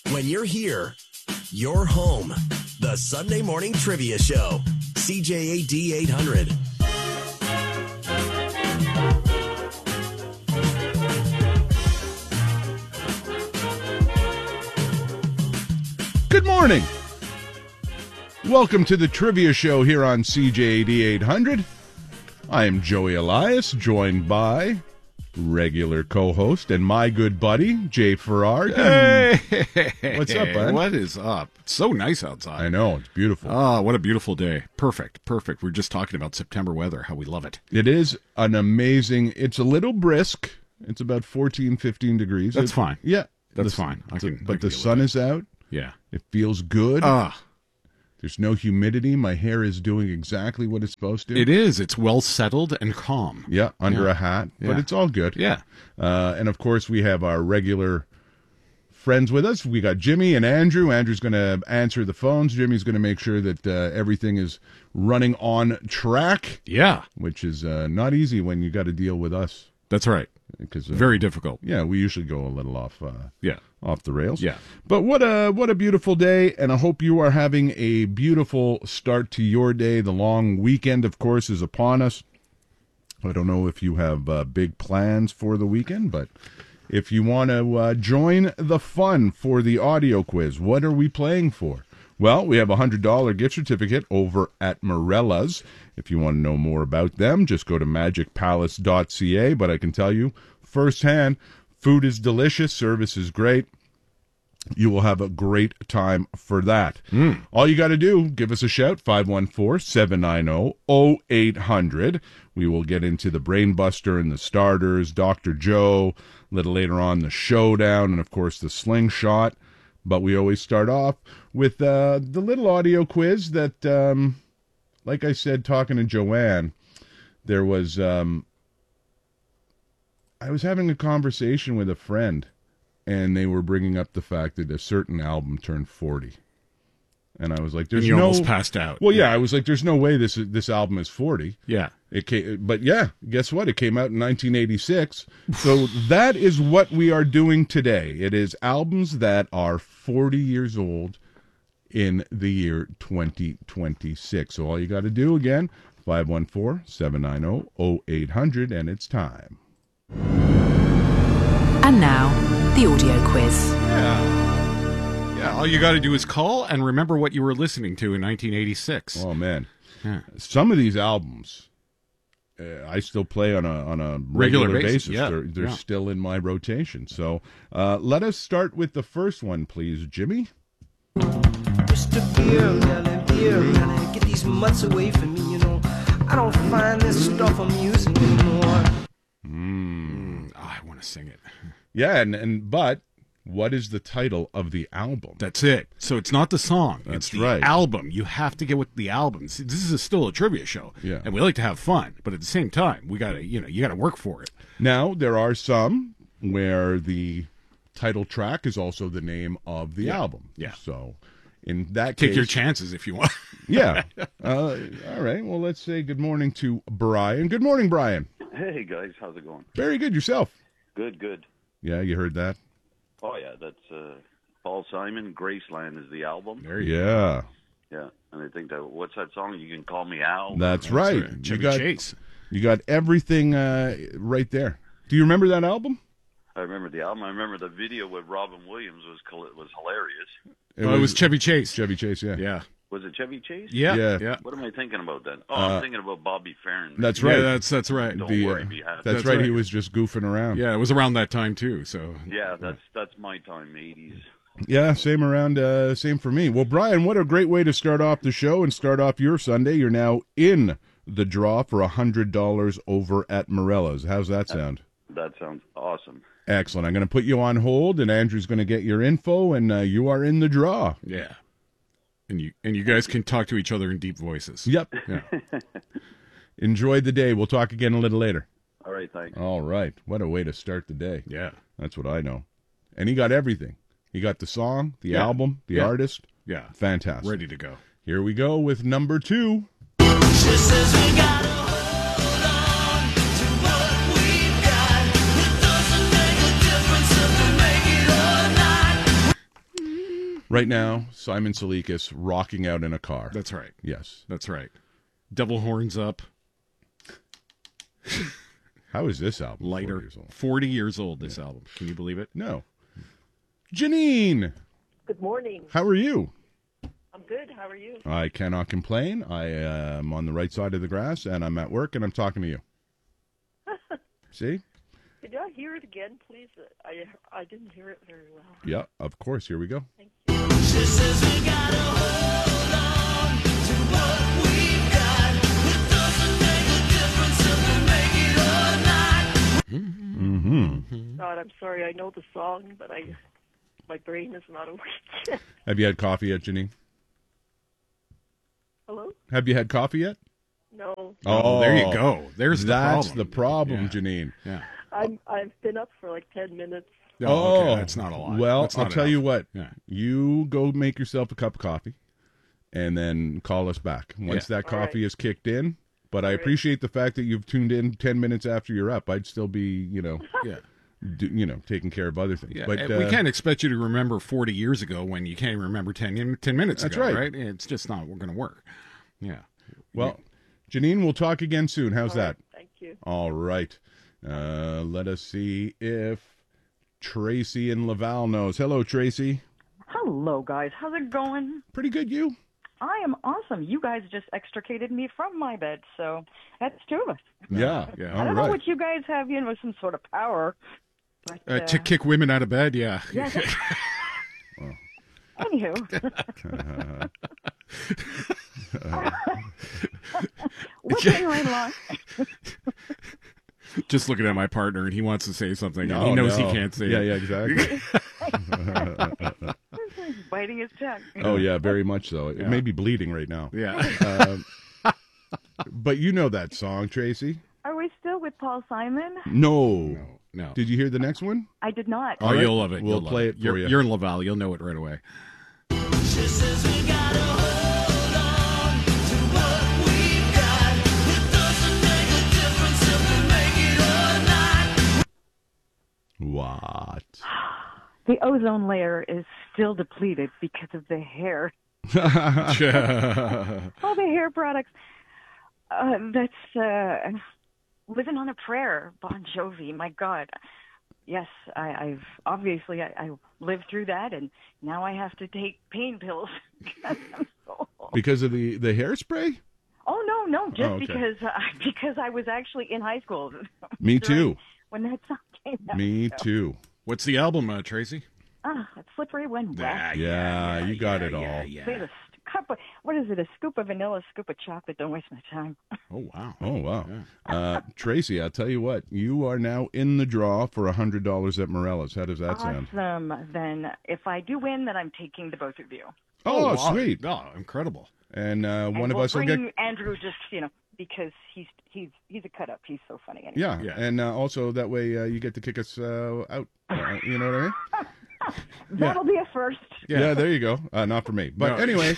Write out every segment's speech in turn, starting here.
When you're here, you're home. The Sunday Morning Trivia Show. CJAD 800. Good morning. Welcome to the Trivia Show here on CJAD 800. I am Joey Elias, joined by regular co-host and my good buddy, Jay Farrar. Hey! What's up, bud? What is up? It's so nice outside. I know, it's beautiful. Oh, what a beautiful day. Perfect. We're just talking about September weather, how we love it. It is an amazing, it's a little brisk. It's about 14, 15 degrees. That's fine. Yeah. That's fine. But the sun is out. Yeah. It feels good. There's no humidity. My hair is doing exactly what it's supposed to. It is. It's well settled and calm. Yeah, under a hat. But it's all good. Yeah. And, of course, we have our regular friends with us. We got Jimmy and Andrew. Andrew's going to answer the phones. Jimmy's going to make sure that everything is running on track. Yeah. Which is not easy when you got to deal with us. That's right. Very difficult. Yeah, we usually go a little off the rails. Yeah. But what a beautiful day, and I hope you are having a beautiful start to your day. The long weekend, of course, is upon us. I don't know if you have big plans for the weekend, but if you want to join the fun for the audio quiz, what are we playing for? Well, we have a $100 gift certificate over at Morella's. If you want to know more about them, just go to magicpalace.ca. But I can tell you firsthand, food is delicious, service is great. You will have a great time for that. All you got to do, give us a shout, 514-790-0800. We will get into the Brain Buster and the starters, Dr. Joe, a little later on the showdown, and of course the slingshot. But we always start off with the little audio quiz that, like I said, talking to Joanne, there was, I was having a conversation with a friend, and they were bringing up the fact that a certain album turned 40. And I was like, "There's no." Almost passed out. Well, yeah, I was like, "There's no way this album is 40." Yeah. But yeah, guess what? It came out in 1986. So that is what we are doing today. It is albums that are 40 years old in the year 2026. So all you got to do again, 514-790-0800, and it's time. And now, the audio quiz. Yeah, all you got to do is call and remember what you were listening to in 1986. Oh, man. Yeah. Some of these albums I still play on a regular basis. Yeah. They're still in my rotation. So let us start with the first one, please, Jimmy. Mr. Beer, get these mutts away from me, I don't find this stuff amusing anymore. I want to sing it. Yeah, but what is the title of the album? That's it. So it's not the song. That's it's the right. album. You have to get with the album. See, this is still a trivia show. Yeah. And we like to have fun, but at the same time, we got to, you got to work for it. Now, there are some where the title track is also the name of the album. Yeah. So in that case, Take your chances if you want. Yeah. All right. Well, let's say good morning to Brian. Good morning, Brian. Hey, guys. How's it going? Very good. Yourself? Good. Yeah, you heard that? Oh, yeah. That's Paul Simon. Graceland is the album. Yeah. Yeah. And I think what's that song? You Can Call Me Al. That's right. Chevy Chase. You got everything right there. Do you remember that album? I remember the album. I remember the video with Robin Williams was hilarious. It was Chevy Chase. Chevy Chase, yeah. Yeah. Was it Chevy Chase? Yeah. What am I thinking about then? Oh, I'm thinking about Bobby Farron. That's right. Yeah, that's right. Don't worry, be happy. That's right. He was just goofing around. Yeah, it was around that time too. So Yeah, that's my time, 80s. Yeah, same for me. Well, Brian, what a great way to start off the show and start off your Sunday. You're now in the draw for $100 over at Morella's. How's that sound? That sounds awesome. Excellent. I'm going to put you on hold, and Andrew's going to get your info, and you are in the draw. yeah, and you guys can talk to each other in deep voices. Yep. Yeah. Enjoy the day. We'll talk again a little later. All right, thanks. All right. What a way to start the day. Yeah. That's what I know. And he got everything. He got the song, the album, the artist. Yeah. Fantastic. Ready to go. Here we go with number 2. She says we gotta hold on to what we've got. It doesn't make a difference if we make it or not. Right now, Simon Salikas rocking out in a car. That's right. Yes. That's right. Devil horns up. How is this album? Lighter. 40 years old? 40 years old, this album. Can you believe it? No. Janine, Good morning. how are you? I'm good. How are you? I cannot complain. I am on the right side of the grass, and I'm at work, and I'm talking to you. See? Could I hear it again, please? I didn't hear it very well. Yeah, of course. Here we go. Thank you. God, I'm sorry. I know the song, but my brain is not awake yet. Have you had coffee yet, Janine? Hello? Have you had coffee yet? No. Oh, there you go. There's That's the problem. Yeah. Janine. Yeah. I've been up for like 10 minutes. Oh, okay. That's not a lot. Well, That's I'll not tell you enough. what. Yeah. You go make yourself a cup of coffee, and then call us back once that All coffee right. is kicked in. But I All right. appreciate the fact that you've tuned in 10 minutes after you're up. I'd still be, Yeah. taking care of other things. Yeah, But we can't expect you to remember 40 years ago when you can't remember 10 minutes That's ago, right. right? It's just not going to work. Yeah. Well, Janine, we'll talk again soon. How's All that? right. Thank you. All right. Let us see if Tracy in Laval knows. Hello, Tracy. Hello, guys. How's it going? Pretty good, you? I am awesome. You guys just extricated me from my bed, so that's two of us. Yeah. Yeah. I All don't know right. what you guys have, some sort of power. But, To kick women out of bed, yeah. yeah, anywho. What's going right along? Just looking at my partner, and he wants to say something, and No, he knows no. he can't say Yeah, it. yeah, exactly. Biting his tongue. Oh, yeah, very much so. It may be bleeding right now. Yeah. But you know that song, Tracy? Are we still with Paul Simon? No. No. Did you hear the next one? I did not. Oh, All right. you'll love it. We'll You'll love play it. it for You're, you. You're in Laval. You'll know it right away. What? The ozone layer is still depleted because of the hair. All the hair products. That's Living on a Prayer, Bon Jovi. My God. Yes, I've obviously I lived through that, and now I have to take pain pills. because I'm so old. Because of the hairspray? Oh no, just Oh, okay. because I was actually in high school. Me during- too. When that song came out. Me So, too. What's the album, Tracy? It's Slippery When Wet. Yeah, you got it all. Say the cup of, what is it? A scoop of vanilla, a scoop of chocolate. Don't waste my time. Oh, wow. Oh, wow. Tracy, I'll tell you what. You are now in the draw for $100 at Morella's. How does that sound? Awesome. Then if I do win, then I'm taking the both of you. Oh, wow. sweet. Oh, incredible. And one And of we'll us will bring get... Andrew just, because he's a cut up. He's so funny. Anyway. Yeah, Yeah. and also that way you get to kick us out. You know what I mean? That'll be a first. Yeah, there you go. Not for me. But No. anyway,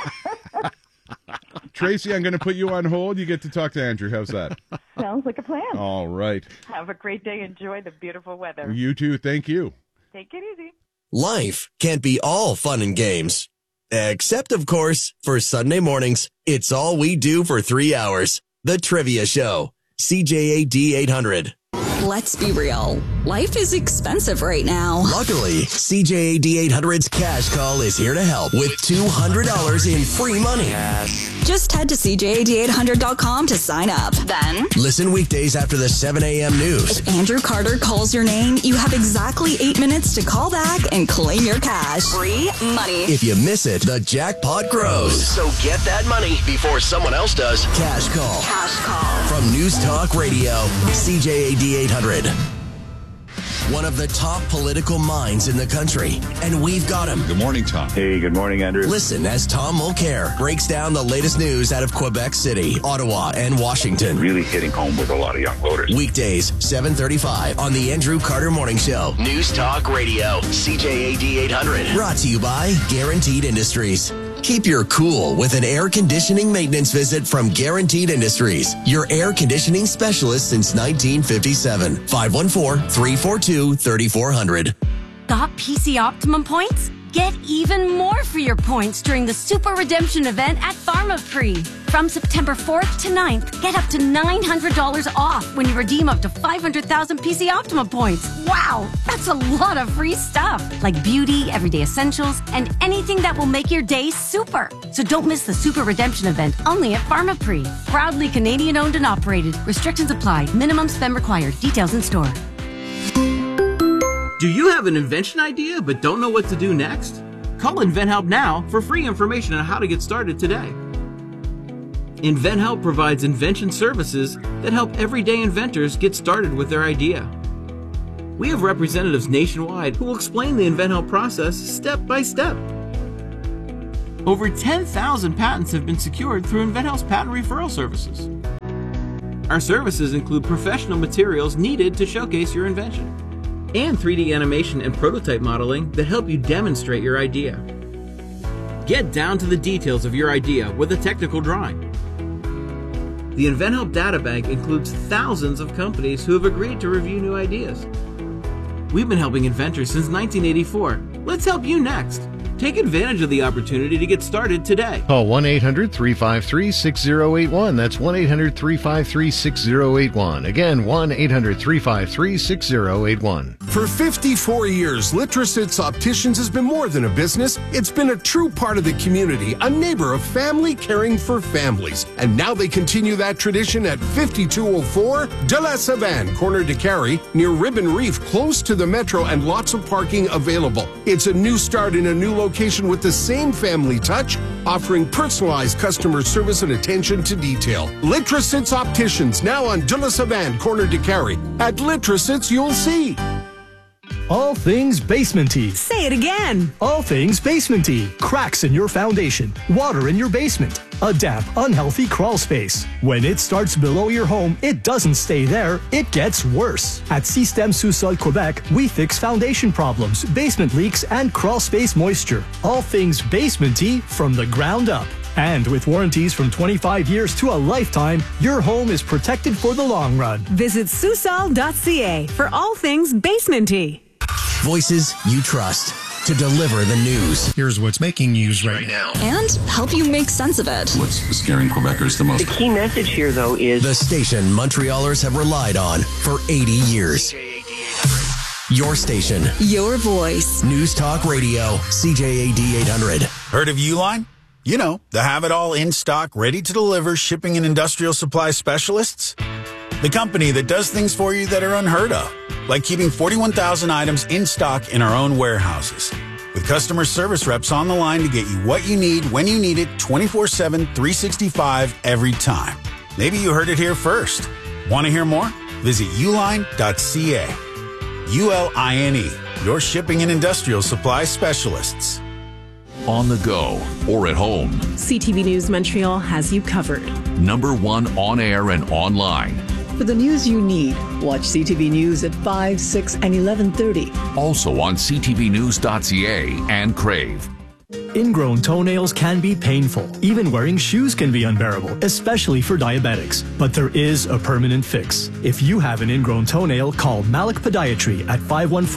Tracy, I'm going to put you on hold. You get to talk to Andrew. How's that? Sounds like a plan. All right. Have a great day. Enjoy the beautiful weather. You too. Thank you. Take it easy. Life can't be all fun and games. Except, of course, for Sunday mornings, it's all we do for 3 hours. The Trivia Show. CJAD 800. Let's be real. Life is expensive right now. Luckily, CJAD 800's Cash Call is here to help with $200 in free money. Just head to CJAD800.com to sign up. Then, Listen weekdays after the 7 a.m. news. if Andrew Carter calls your name, you have exactly 8 minutes to call back and claim your cash. Free money. If you miss it, the jackpot grows. So get that money before someone else does. Cash Call. Cash call. From News Talk Radio, CJAD 800. One of the top political minds in the country. And we've got him. Good morning, Tom. Hey, good morning, Andrew. Listen as Tom Mulcair breaks down the latest news out of Quebec City, Ottawa, and Washington. Really hitting home with a lot of young voters. Weekdays, 7:35 on the Andrew Carter Morning Show. News Talk Radio, CJAD 800. Brought to you by Guaranteed Industries. Keep your cool with an air conditioning maintenance visit from Guaranteed Industries. Your air conditioning specialist since 1957. 514-342-3400. Got PC Optimum points? Get even more for your points during the Super Redemption event at Pharmaprix. From September 4th to 9th, get up to $900 off when you redeem up to 500,000 PC Optima points. Wow, that's a lot of free stuff, like beauty, everyday essentials, and anything that will make your day super. So don't miss the Super Redemption event only at Pharmaprix. Proudly Canadian owned and operated. Restrictions apply. Minimum spend required. Details in store. Do you have an invention idea but don't know what to do next? Call InventHelp now for free information on how to get started today. InventHelp provides invention services that help everyday inventors get started with their idea. We have representatives nationwide who will explain the InventHelp process step by step. Over 10,000 patents have been secured through InventHelp's patent referral services. Our services include professional materials needed to showcase your invention, and 3D animation and prototype modeling that help you demonstrate your idea. Get down to the details of your idea with a technical drawing. The InventHelp Databank includes thousands of companies who have agreed to review new ideas. We've been helping inventors since 1984. Let's help you next. Take advantage of the opportunity to get started today. Call 1-800-353-6081. That's 1-800-353-6081. Again, 1-800-353-6081. For 54 years, Litrosits Opticians has been more than a business. It's been a true part of the community, a neighbor of family caring for families. And now they continue that tradition at 5204 De La Savane, corner de Carey, near Ribbon Reef, close to the metro and lots of parking available. It's a new start in a new location with the same family touch, offering personalized customer service and attention to detail. Litrosits Opticians, now on De La Savane, corner de Carey. At Litrosits, you'll see. All things basementy. Say it again. All things basementy. Cracks in your foundation. Water in your basement. A damp, unhealthy crawl space. When it starts below your home, it doesn't stay there. It gets worse. At Système Sous-Sol Quebec, we fix foundation problems, basement leaks, and crawl space moisture. All things basementy from the ground up. And with warranties from 25 years to a lifetime, your home is protected for the long run. Visit Susol.ca for all things basementy. Voices you trust to deliver the news. Here's what's making news right now. And help you make sense of it. What's scaring Quebecers the most? The key message here, though, is the station Montrealers have relied on for 80 years. Your station. Your voice. News Talk Radio, CJAD 800. Heard of Uline? You know, the have-it-all in-stock, ready-to-deliver shipping and industrial supply specialists. The company that does things for you that are unheard of, like keeping 41,000 items in stock in our own warehouses. With customer service reps on the line to get you what you need, when you need it, 24/7, 365, every time. Maybe you heard it here first. Want to hear more? Visit uline.ca. ULINE, your shipping and industrial supply specialists. On the go or at home, CTV News Montreal has you covered. #1 on air and online. For the news you need, watch CTV News at 5, 6, and 11:30. Also on ctvnews.ca and Crave. Ingrown toenails can be painful. Even wearing shoes can be unbearable, especially for diabetics. But there is a permanent fix. If you have an ingrown toenail, call Malik Podiatry at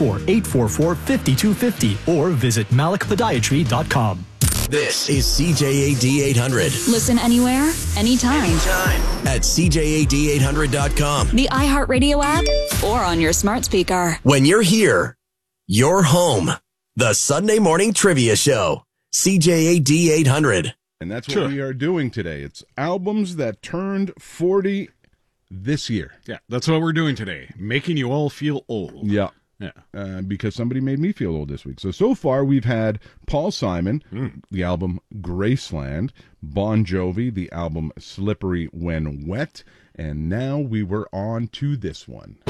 514-844-5250 or visit malikpodiatry.com. This is CJAD 800. Listen anywhere, anytime. At CJAD800.com. The iHeartRadio app or on your smart speaker. When you're here, you're home. The Sunday Morning Trivia Show. CJAD 800. And that's what we are doing today. It's albums that turned 40 this year. Yeah, that's what we're doing today. Making you all feel old. Yeah. Because somebody made me feel old this week. So far we've had Paul Simon, the album Graceland, Bon Jovi, the album Slippery When Wet, and now we were on to this one.